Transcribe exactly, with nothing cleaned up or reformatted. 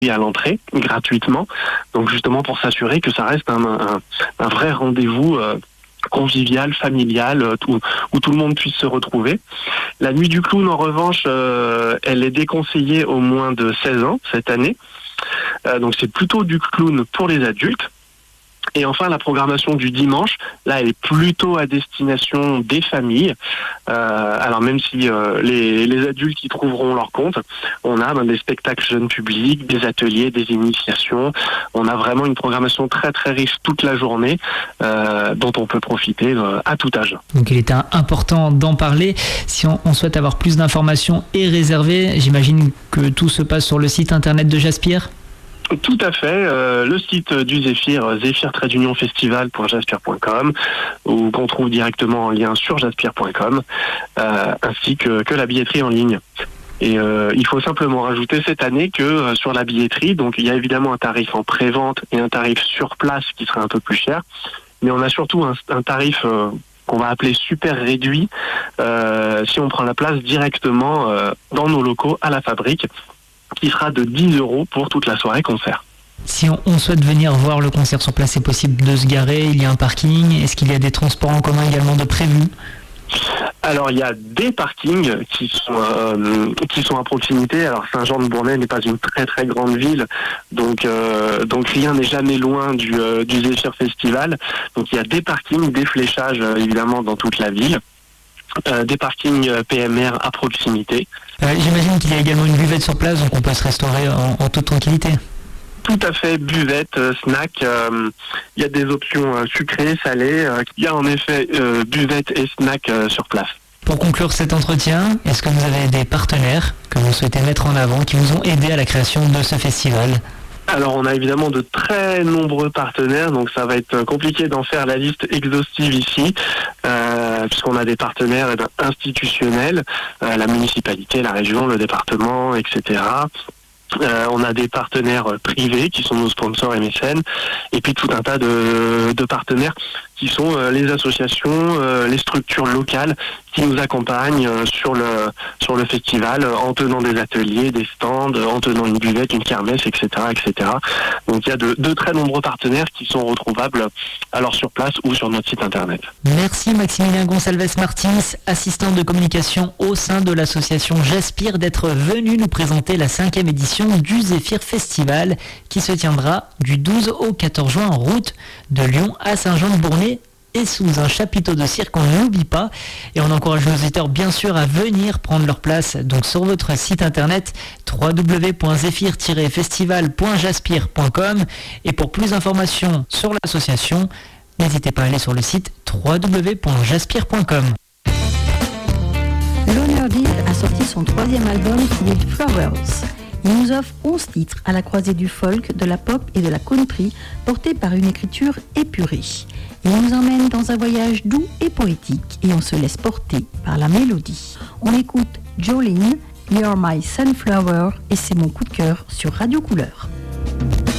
à l'entrée gratuitement, donc justement pour s'assurer que ça reste un, un, un vrai rendez-vous euh, convivial, familial, euh, tout, où tout le monde puisse se retrouver. La nuit du clown, en revanche, euh, elle est déconseillée aux moins de seize ans cette année, euh, donc c'est plutôt du clown pour les adultes. Et enfin, la programmation du dimanche, là, elle est plutôt à destination des familles. Euh, alors même si euh, les, les adultes y trouveront leur compte, on a ben, des spectacles jeunes publics, des ateliers, des initiations. On a vraiment une programmation très très riche toute la journée, euh, dont on peut profiter euh, à tout âge. Donc il était important d'en parler. Si on, on souhaite avoir plus d'informations et réserver, j'imagine que tout se passe sur le site internet de Jaspir. Tout à fait, euh, le site du Zéphyr, zéphyr tiret union festival point jaspir point com, ou qu'on trouve directement en lien sur jaspir point com, euh, ainsi que, que la billetterie en ligne. Et euh, il faut simplement rajouter cette année que euh, sur la billetterie, donc il y a évidemment un tarif en pré-vente et un tarif sur place qui serait un peu plus cher, mais on a surtout un, un tarif euh, qu'on va appeler super réduit euh, si on prend la place directement euh, dans nos locaux à la fabrique, qui sera de dix euros pour toute la soirée concert. Si on, on souhaite venir voir le concert sur place, c'est possible de se garer, il y a un parking, est-ce qu'il y a des transports en commun également de prévus ? Alors il y a des parkings qui sont euh, qui sont à proximité. Alors Saint-Jean-de-Bournay n'est pas une très très grande ville, donc euh, donc rien n'est jamais loin du euh, du Zéphyr Festival. Donc il y a des parkings, des fléchages euh, évidemment dans toute la ville. Euh, des parkings P M R à proximité. Euh, j'imagine qu'il y a également une buvette sur place, donc on peut se restaurer en, en toute tranquillité. Tout à fait, buvette, euh, snack, il euh, y a des options euh, sucrées, salées, il euh, y a en effet euh, buvette et snack euh, sur place. Pour conclure cet entretien, est-ce que vous avez des partenaires que vous souhaitez mettre en avant, qui vous ont aidé à la création de ce festival ? Alors on a évidemment de très nombreux partenaires, donc ça va être compliqué d'en faire la liste exhaustive ici, euh, puisqu'on a des partenaires institutionnels, euh, la municipalité, la région, le département, et cetera. Euh, on a des partenaires privés qui sont nos sponsors et mécènes, et puis tout un tas de, de partenaires qui sont euh, les associations, euh, les structures locales qui nous accompagnent euh, sur le sur le festival euh, en tenant des ateliers, des stands, euh, en tenant une buvette, une kermesse, et cetera, et cetera. Donc il y a de, de très nombreux partenaires qui sont retrouvables alors sur place ou sur notre site internet. Merci Maximilien Gonçalves Martins, assistant de communication au sein de l'association Jaspir, d'être venu nous présenter la cinquième édition du Zéphyr Festival qui se tiendra du douze au quatorze juin en route de Lyon à Saint-Jean-de-Bournay et sous un chapiteau de cirque, on ne l'oublie pas. Et on encourage nos auditeurs bien sûr à venir prendre leur place donc sur votre site internet w w w point zéphyr tiret festival point jaspir point com, et pour plus d'informations sur l'association, n'hésitez pas à aller sur le site w w w point jaspir point com. Loner Deal a sorti son troisième album With Flowers. Il nous offre onze titres à la croisée du folk, de la pop et de la country, portés par une écriture épurée. Il nous emmène dans un voyage doux et poétique et on se laisse porter par la mélodie. On écoute Jolene, You're My Sunflower, et c'est mon coup de cœur sur Radio Couleur.